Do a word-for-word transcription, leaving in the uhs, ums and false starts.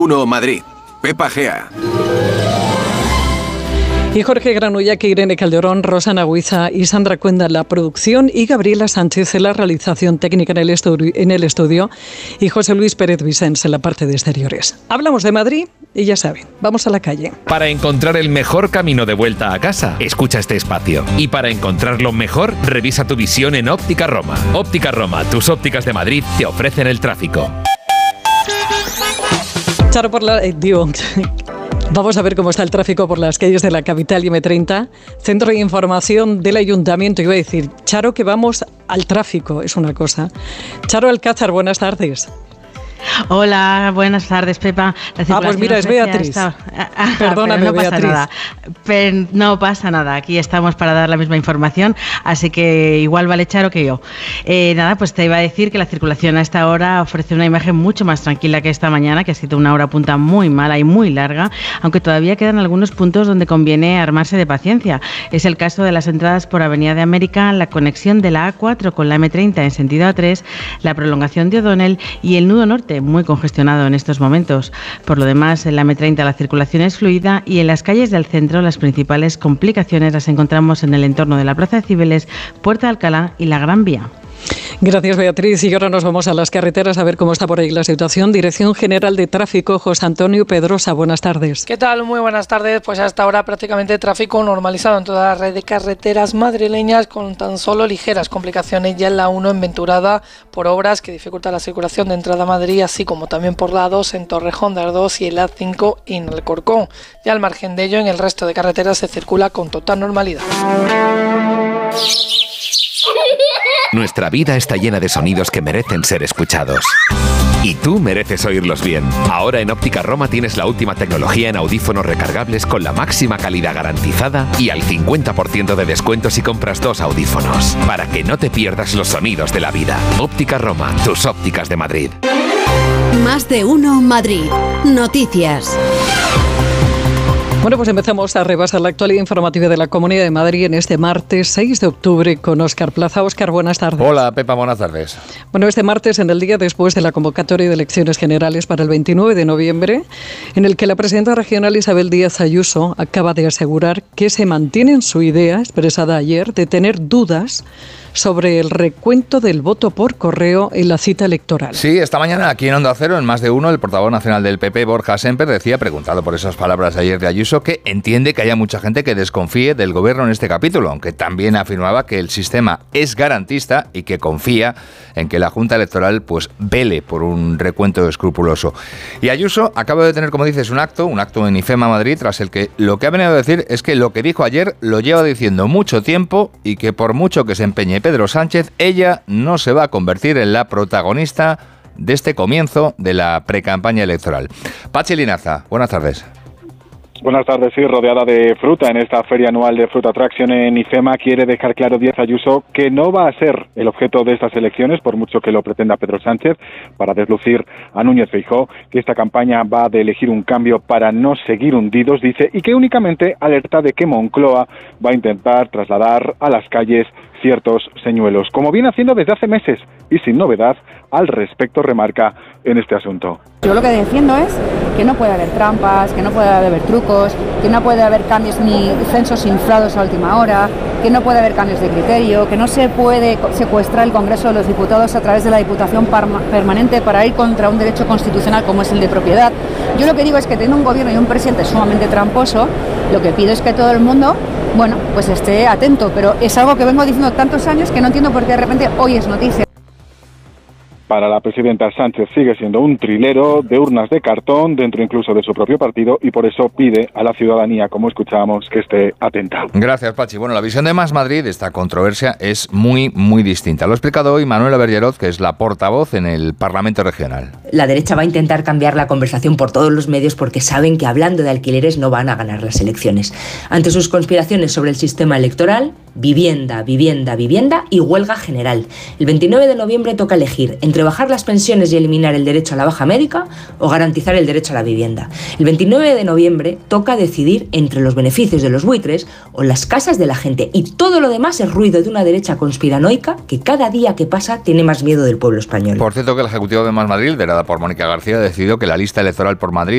uno Madrid. Pepa Gea. Y Jorge Granullac, Irene Calderón, Rosana Huiza y Sandra Cuenda en la producción y Gabriela Sánchez en la realización técnica en el, estudio, en el estudio y José Luis Pérez Vicens en la parte de exteriores. Hablamos de Madrid y ya saben, vamos a la calle. Para encontrar el mejor camino de vuelta a casa, escucha este espacio. Y para encontrarlo mejor, revisa tu visión en Óptica Roma. Óptica Roma, tus ópticas de Madrid te ofrecen el tráfico. Charo por la... Eh, digo... Vamos a ver cómo está el tráfico por las calles de la capital y eme treinta. Centro de Información del Ayuntamiento. Iba a decir, Charo, que vamos al tráfico, es una cosa. Charo Alcázar, buenas tardes. Hola, buenas tardes, Pepa. La ah, pues mira, es Beatriz. Está... Ah, Perdóname, no pasa Beatriz. Nada. Pero no pasa nada. Aquí estamos para dar la misma información, así que igual vale Charo que yo. Eh, nada, pues te iba a decir que la circulación a esta hora ofrece una imagen mucho más tranquila que esta mañana, que ha sido una hora punta muy mala y muy larga, aunque todavía quedan algunos puntos donde conviene armarse de paciencia. Es el caso de las entradas por Avenida de América, la conexión de la A cuatro con la eme treinta en sentido A tres, la prolongación de O'Donnell y el nudo norte, muy congestionado en estos momentos. Por lo demás, en la eme treinta la circulación es fluida y en las calles del centro las principales complicaciones las encontramos en el entorno de la Plaza de Cibeles, Puerta de Alcalá y la Gran Vía. Gracias, Beatriz. Y ahora nos vamos a las carreteras a ver cómo está por ahí la situación. Dirección General de Tráfico, José Antonio Pedrosa, buenas tardes. ¿Qué tal? Muy buenas tardes. Pues hasta ahora prácticamente tráfico normalizado en toda la red de carreteras madrileñas, con tan solo ligeras complicaciones ya en la uno en Venturada por obras que dificultan la circulación de entrada a Madrid, así como también por la dos en Torrejón de Ardoz y el A cinco en Alcorcón. Y al margen de ello, en el resto de carreteras se circula con total normalidad. Nuestra vida está llena de sonidos que merecen ser escuchados. Y tú mereces oírlos bien. Ahora en Óptica Roma tienes la última tecnología en audífonos recargables con la máxima calidad garantizada y al cincuenta por ciento de descuento si compras dos audífonos. Para que no te pierdas los sonidos de la vida. Óptica Roma, tus ópticas de Madrid. Más de uno Madrid. Noticias. Bueno, pues empezamos a repasar la actualidad informativa de la Comunidad de Madrid en este martes seis de octubre con Óscar Plaza. Óscar, buenas tardes. Hola, Pepa, buenas tardes. Bueno, este martes, en el día después de la convocatoria de elecciones generales para el veintinueve de noviembre, en el que la presidenta regional Isabel Díaz Ayuso acaba de asegurar que se mantiene en su idea, expresada ayer, de tener dudas sobre el recuento del voto por correo en la cita electoral. Sí, esta mañana aquí en Onda Cero, en Más de Uno, el portavoz nacional del P P, Borja Sémper, decía, preguntado por esas palabras de ayer de Ayuso, que entiende que haya mucha gente que desconfíe del gobierno en este capítulo, aunque también afirmaba que el sistema es garantista y que confía en que la Junta Electoral pues vele por un recuento escrupuloso. Y Ayuso acaba de tener, como dices, un acto, un acto en IFEMA Madrid, tras el que lo que ha venido a decir es que lo que dijo ayer lo lleva diciendo mucho tiempo y que por mucho que se empeñe Pedro Sánchez, ella no se va a convertir en la protagonista de este comienzo de la precampaña electoral. Pachi Linaza, buenas tardes. Buenas tardes, sí, rodeada de fruta en esta feria anual de Fruit Attraction en IFEMA, quiere dejar claro Díaz Ayuso que no va a ser el objeto de estas elecciones, por mucho que lo pretenda Pedro Sánchez, para deslucir a Núñez Feijóo, que esta campaña va de elegir un cambio para no seguir hundidos, dice, y que únicamente alerta de que Moncloa va a intentar trasladar a las calles ciertos señuelos, como viene haciendo desde hace meses y sin novedad al respecto, remarca en este asunto. Yo lo que defiendo es que no puede haber trampas, que no puede haber trucos, que no puede haber cambios ni censos inflados a última hora, que no puede haber cambios de criterio, que no se puede secuestrar el Congreso de los Diputados a través de la Diputación Permanente para ir contra un derecho constitucional como es el de propiedad. Yo lo que digo es que teniendo un gobierno y un presidente sumamente tramposo, lo que pido es que todo el mundo, bueno, pues esté atento, pero es algo que vengo diciendo tantos años que no entiendo por qué de repente hoy es noticia. Para la presidenta, Sánchez sigue siendo un trilero de urnas de cartón dentro incluso de su propio partido y por eso pide a la ciudadanía, como escuchábamos, que esté atenta. Gracias, Pachi. Bueno, la visión de Más Madrid de esta controversia es muy, muy distinta. Lo ha explicado hoy Manuela Bergeroz, que es la portavoz en el Parlamento Regional. La derecha va a intentar cambiar la conversación por todos los medios porque saben que hablando de alquileres no van a ganar las elecciones. Ante sus conspiraciones sobre el sistema electoral, vivienda, vivienda, vivienda y huelga general. El veintinueve de noviembre toca elegir entre bajar las pensiones y eliminar el derecho a la baja médica o garantizar el derecho a la vivienda. El veintinueve de noviembre toca decidir entre los beneficios de los buitres o las casas de la gente, y todo lo demás es ruido de una derecha conspiranoica que cada día que pasa tiene más miedo del pueblo español. Por cierto, que el Ejecutivo de Más Madrid, liderada por Mónica García, ha decidido que la lista electoral por Madrid